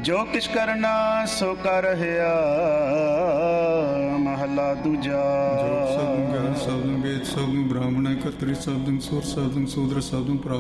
ਜੋ ਕਿਛ ਕਰਨਾ ਸੋ ਕਰ ਰਹਿਆ। ਮਹਲਾ ਦੂਜਾ। ਜੋ ਸਬਦੰ ਗਿਆਨ ਸਬਦੰ ਵੇਦ ਸਬਦੰ ਬ੍ਰਾਹਮਣ ਕਤਰੀ ਸਬਦੰ ਸੁਰ ਸਬਦੰ ਸੂਦਰ ਸਬਦੰ